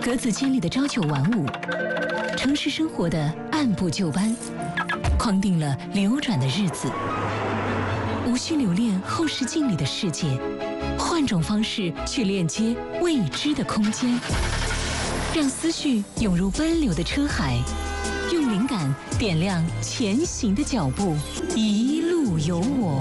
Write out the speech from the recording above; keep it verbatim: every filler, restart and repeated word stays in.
格子间里的朝九晚五，城市生活的按部就班，框定了流转的日子。无需留恋后视镜里的世界，换种方式去链接未知的空间，让思绪涌入奔流的车海，用灵感点亮前行的脚步，一路有我。